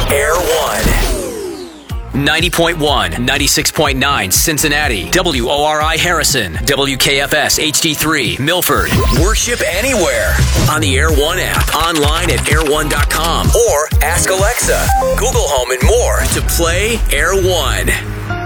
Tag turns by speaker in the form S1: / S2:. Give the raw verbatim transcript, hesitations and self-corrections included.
S1: Air One. ninety point one, ninety-six point nine Cincinnati, W O R I Harrison, W K F S H D three Milford. Worship anywhere on the Air One app, online at air one dot com, or ask Alexa, Google Home, and more to play Air One.